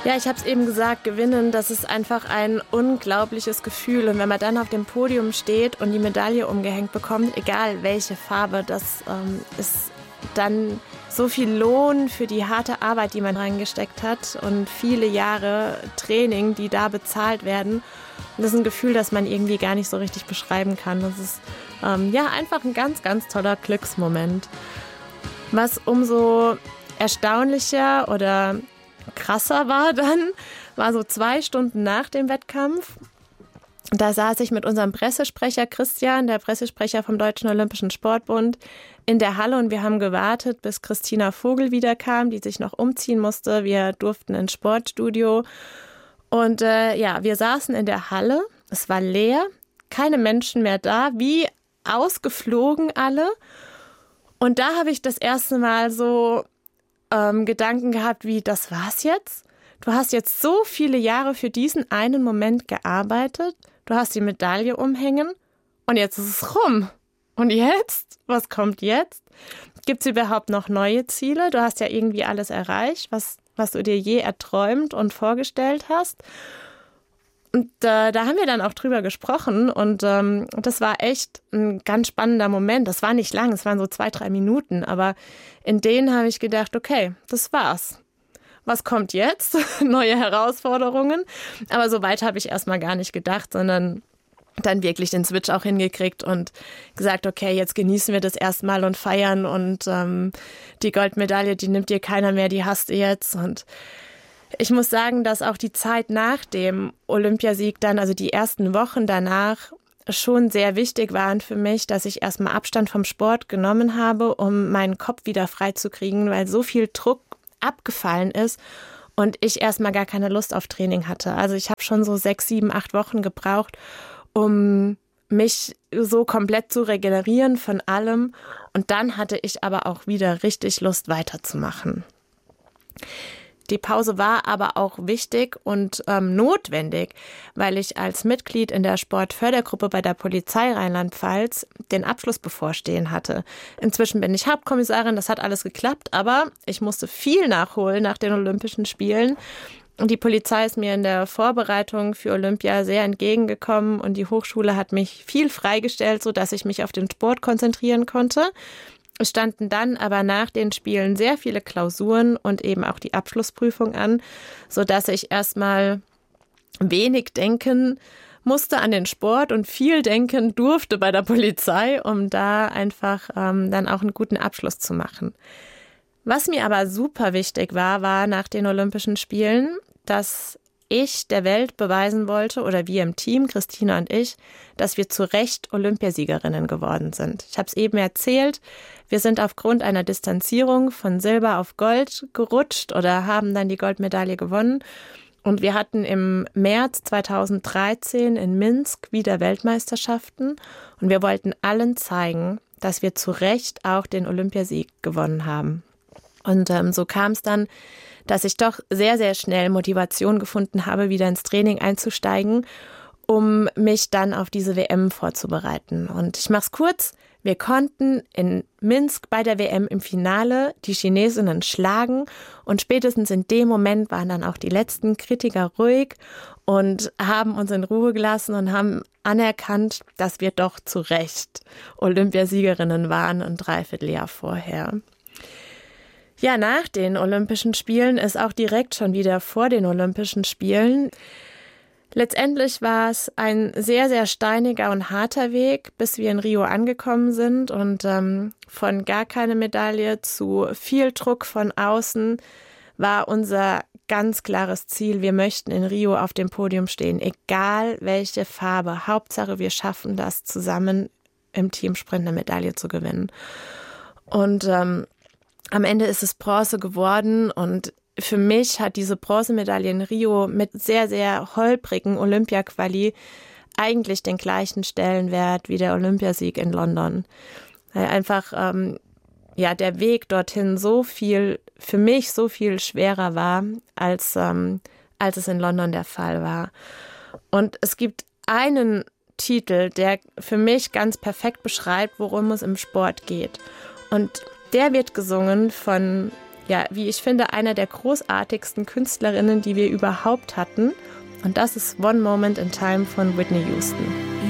Ja, ich habe es eben gesagt, gewinnen, das ist einfach ein unglaubliches Gefühl. Und wenn man dann auf dem Podium steht und die Medaille umgehängt bekommt, egal welche Farbe, das ist dann so viel Lohn für die harte Arbeit, die man reingesteckt hat und viele Jahre Training, die da bezahlt werden. Und das ist ein Gefühl, das man irgendwie gar nicht so richtig beschreiben kann. Das ist einfach ein ganz, ganz toller Glücksmoment. Was umso erstaunlicher oder krasser war so 2 Stunden nach dem Wettkampf. Da saß ich mit unserem Pressesprecher Christian, der Pressesprecher vom Deutschen Olympischen Sportbund, in der Halle und wir haben gewartet, bis Christina Vogel wiederkam, die sich noch umziehen musste. Wir durften ins Sportstudio und wir saßen in der Halle. Es war leer, keine Menschen mehr da, wie ausgeflogen alle. Und da habe ich das erste Mal so Gedanken gehabt, wie, das war's jetzt? Du hast jetzt so viele Jahre für diesen einen Moment gearbeitet, du hast die Medaille umhängen und jetzt ist es rum. Und jetzt? Was kommt jetzt? Gibt es überhaupt noch neue Ziele? Du hast ja irgendwie alles erreicht, was du dir je erträumt und vorgestellt hast. Und da haben wir dann auch drüber gesprochen und das war echt ein ganz spannender Moment. Das war nicht lang, es waren so 2-3 Minuten, aber in denen habe ich gedacht, okay, das war's. Was kommt jetzt? Neue Herausforderungen. Aber so weit habe ich erstmal gar nicht gedacht, sondern dann wirklich den Switch auch hingekriegt und gesagt, okay, jetzt genießen wir das erstmal und feiern und die Goldmedaille, die nimmt dir keiner mehr, die hast du jetzt. Und ich muss sagen, dass auch die Zeit nach dem Olympiasieg dann, also die ersten Wochen danach, schon sehr wichtig waren für mich, dass ich erstmal Abstand vom Sport genommen habe, um meinen Kopf wieder freizukriegen, weil so viel Druck abgefallen ist und ich erstmal gar keine Lust auf Training hatte. Also ich habe schon so 6, 7, 8 Wochen gebraucht, um mich so komplett zu regenerieren von allem. Und dann hatte ich aber auch wieder richtig Lust weiterzumachen. Die Pause war aber auch wichtig und notwendig, weil ich als Mitglied in der Sportfördergruppe bei der Polizei Rheinland-Pfalz den Abschluss bevorstehen hatte. Inzwischen bin ich Hauptkommissarin, das hat alles geklappt, aber ich musste viel nachholen nach den Olympischen Spielen. Und die Polizei ist mir in der Vorbereitung für Olympia sehr entgegengekommen und die Hochschule hat mich viel freigestellt, sodass ich mich auf den Sport konzentrieren konnte. Es standen dann aber nach den Spielen sehr viele Klausuren und eben auch die Abschlussprüfung an, sodass ich erstmal wenig denken musste an den Sport und viel denken durfte bei der Polizei, um da einfach dann auch einen guten Abschluss zu machen. Was mir aber super wichtig war nach den Olympischen Spielen, dass ich der Welt beweisen wollte, oder wir im Team, Christina und ich, dass wir zu Recht Olympiasiegerinnen geworden sind. Ich habe es eben erzählt, wir sind aufgrund einer Distanzierung von Silber auf Gold gerutscht oder haben dann die Goldmedaille gewonnen. Und wir hatten im März 2013 in Minsk wieder Weltmeisterschaften und wir wollten allen zeigen, dass wir zu Recht auch den Olympiasieg gewonnen haben. Und so kam es dann, dass ich doch sehr, sehr schnell Motivation gefunden habe, wieder ins Training einzusteigen, um mich dann auf diese WM vorzubereiten. Und ich mache es kurz, wir konnten in Minsk bei der WM im Finale die Chinesinnen schlagen und spätestens in dem Moment waren dann auch die letzten Kritiker ruhig und haben uns in Ruhe gelassen und haben anerkannt, dass wir doch zu Recht Olympiasiegerinnen waren, ein Dreivierteljahr vorher. Ja, nach den Olympischen Spielen ist auch direkt schon wieder vor den Olympischen Spielen. Letztendlich war es ein sehr, sehr steiniger und harter Weg, bis wir in Rio angekommen sind und von gar keine Medaille zu viel Druck von außen war unser ganz klares Ziel. Wir möchten in Rio auf dem Podium stehen, egal welche Farbe. Hauptsache, wir schaffen das zusammen im Teamsprint eine Medaille zu gewinnen. Und am Ende ist es Bronze geworden und für mich hat diese Bronzemedaille in Rio mit sehr, sehr holprigen Olympia-Quali eigentlich den gleichen Stellenwert wie der Olympiasieg in London. Weil einfach der Weg dorthin für mich so viel schwerer war, als es in London der Fall war. Und es gibt einen Titel, der für mich ganz perfekt beschreibt, worum es im Sport geht. Und der wird gesungen von ja, wie ich finde, einer der großartigsten Künstlerinnen, die wir überhaupt hatten. Und das ist One Moment in Time von Whitney Houston.